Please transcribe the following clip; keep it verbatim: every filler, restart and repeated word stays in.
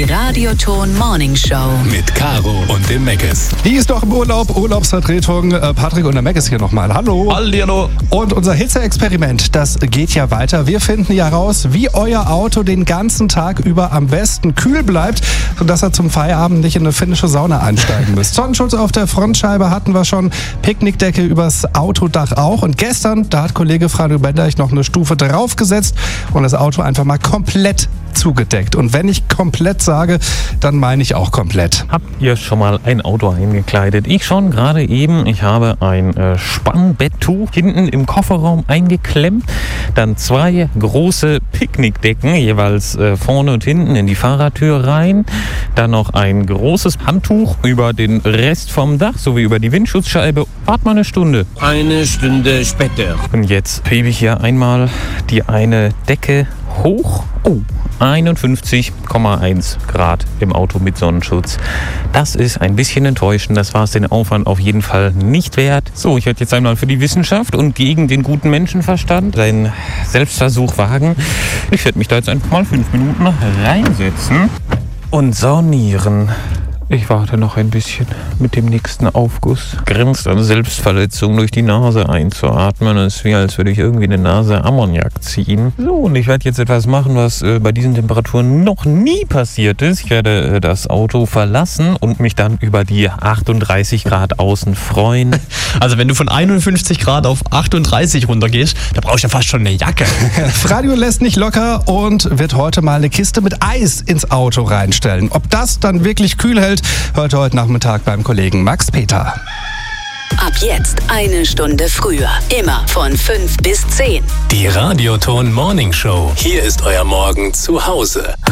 Die Radioton Morning Show. Mit Caro und dem Meckes. Die ist doch im Urlaub, Urlaubsvertretung. Äh, Patrick und der Meckes hier nochmal. Hallo. Hallihallo. Und unser Hitze-Experiment, das geht ja weiter. Wir finden ja raus, wie euer Auto den ganzen Tag über am besten kühl bleibt, sodass ihr zum Feierabend nicht in eine finnische Sauna einsteigen müsst. Sonnenschutz auf der Frontscheibe hatten wir schon, Picknickdecke übers Autodach auch. Und gestern, da hat Kollege Franjo Bendeich noch eine Stufe draufgesetzt und das Auto einfach mal komplett zugedeckt. Und wenn ich komplett sage, dann meine ich auch komplett. Habt ihr schon mal ein Auto eingekleidet? Ich schon, gerade eben. Ich habe ein äh, Spannbetttuch hinten im Kofferraum eingeklemmt. Dann zwei große Picknickdecken, jeweils äh, vorne und hinten in die Fahrertür rein. Dann noch ein großes Handtuch über den Rest vom Dach, sowie über die Windschutzscheibe. Wart mal eine Stunde. Eine Stunde später. Und jetzt hebe ich hier einmal die eine Decke hoch. Oh, einundfünfzig Komma eins Grad im Auto mit Sonnenschutz. Das ist ein bisschen enttäuschend. Das war es den Aufwand auf jeden Fall nicht wert. So, ich werde jetzt einmal für die Wissenschaft und gegen den guten Menschenverstand einen Selbstversuch wagen. Ich werde mich da jetzt einfach mal fünf Minuten reinsetzen und saunieren. Ich warte noch ein bisschen mit dem nächsten Aufguss. Grenzt an Selbstverletzung, durch die Nase einzuatmen. Es ist wie, als würde ich irgendwie eine Nase Ammoniak ziehen. So, und ich werde jetzt etwas machen, was äh, bei diesen Temperaturen noch nie passiert ist. Ich werde äh, das Auto verlassen und mich dann über die achtunddreißig Grad außen freuen. Also wenn du von einundfünfzig Grad auf achtunddreißig runtergehst, da brauchst du ja fast schon eine Jacke. Franjo lässt nicht locker und wird heute mal eine Kiste mit Eis ins Auto reinstellen. Ob das dann wirklich kühl hält, hört heute Nachmittag beim Kollegen Max Peter. Ab jetzt eine Stunde früher. Immer von fünf bis zehn. Die Radioton Morning Show. Hier ist euer Morgen zu Hause.